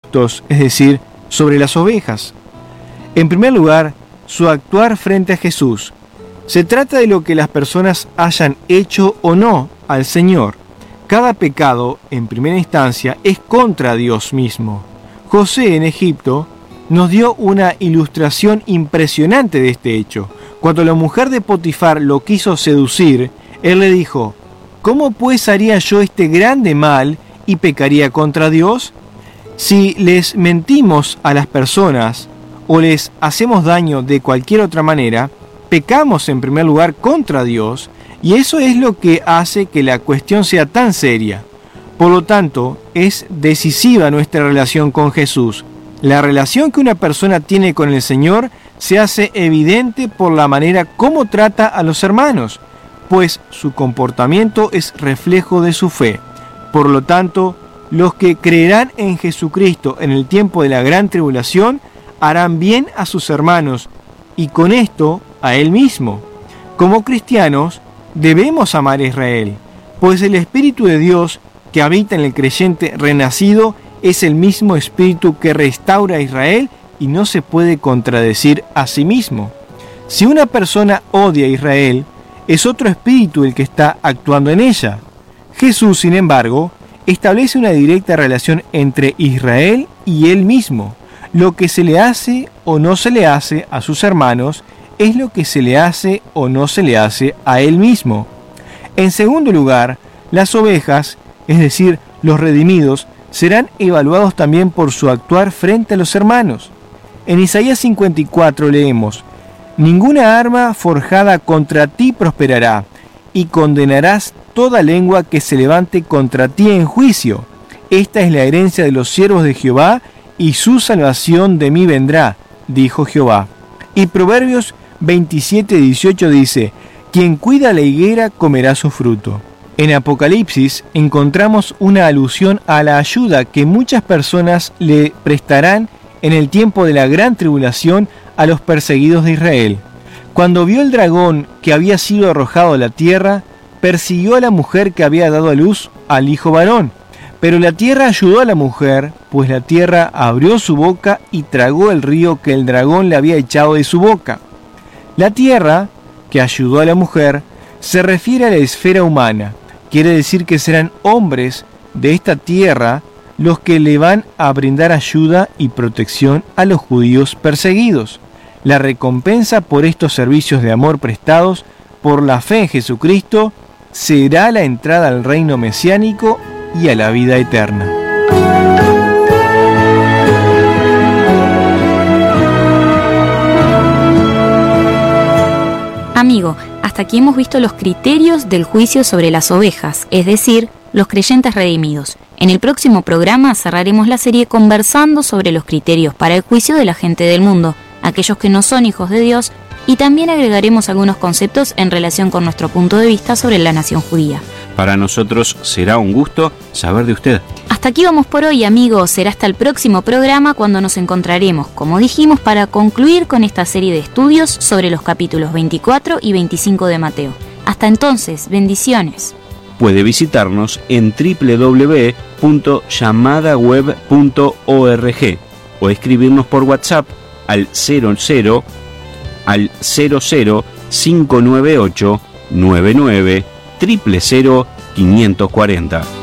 conceptos, es decir, sobre las ovejas. En primer lugar, su actuar frente a Jesús. Se trata de lo que las personas hayan hecho o no al Señor. Cada pecado, en primera instancia, es contra Dios mismo. José en Egipto nos dio una ilustración impresionante de este hecho. Cuando la mujer de Potifar lo quiso seducir, él le dijo: ¿cómo pues haría yo este grande mal y pecaría contra Dios? Si les mentimos a las personas o les hacemos daño de cualquier otra manera, pecamos en primer lugar contra Dios, y eso es lo que hace que la cuestión sea tan seria. Por lo tanto, es decisiva nuestra relación con Jesús. La relación que una persona tiene con el Señor se hace evidente por la manera como trata a los hermanos, pues su comportamiento es reflejo de su fe. Por lo tanto, los que creerán en Jesucristo en el tiempo de la gran tribulación harán bien a sus hermanos y con esto a Él mismo. Como cristianos, debemos amar a Israel, pues el Espíritu de Dios que habita en el creyente renacido es el mismo Espíritu que restaura a Israel y no se puede contradecir a sí mismo. Si una persona odia a Israel, es otro espíritu el que está actuando en ella. Jesús, sin embargo, establece una directa relación entre Israel y Él mismo. Lo que se le hace o no se le hace a sus hermanos es lo que se le hace o no se le hace a Él mismo. En segundo lugar, las ovejas, es decir, los redimidos, serán evaluados también por su actuar frente a los hermanos. En Isaías 54 leemos: ninguna arma forjada contra ti prosperará, y condenarás toda lengua que se levante contra ti en juicio. Esta es la herencia de los siervos de Jehová, y su salvación de mí vendrá, dijo Jehová. Y Proverbios 27:18 dice: quien cuida la higuera comerá su fruto. En Apocalipsis encontramos una alusión a la ayuda que muchas personas le prestarán en el tiempo de la gran tribulación a los perseguidos de Israel. Cuando vio el dragón que había sido arrojado a la tierra, persiguió a la mujer que había dado a luz al hijo varón. Pero la tierra ayudó a la mujer, pues la tierra abrió su boca y tragó el río que el dragón le había echado de su boca. La tierra, que ayudó a la mujer, se refiere a la esfera humana. Quiere decir que serán hombres de esta tierra los que le van a brindar ayuda y protección a los judíos perseguidos. La recompensa por estos servicios de amor prestados por la fe en Jesucristo será la entrada al reino mesiánico y a la vida eterna. Amigo, hasta aquí hemos visto los criterios del juicio sobre las ovejas, es decir, los creyentes redimidos. En el próximo programa cerraremos la serie conversando sobre los criterios para el juicio de la gente del mundo, aquellos que no son hijos de Dios, y también agregaremos algunos conceptos en relación con nuestro punto de vista sobre la nación judía. Para nosotros será un gusto saber de usted. Hasta aquí vamos por hoy, amigos. Será hasta el próximo programa cuando nos encontraremos, como dijimos, para concluir con esta serie de estudios sobre los capítulos 24 y 25 de Mateo. Hasta entonces, bendiciones. Puede visitarnos en www.llamadaweb.org o escribirnos por WhatsApp al 00 598 99 000 540.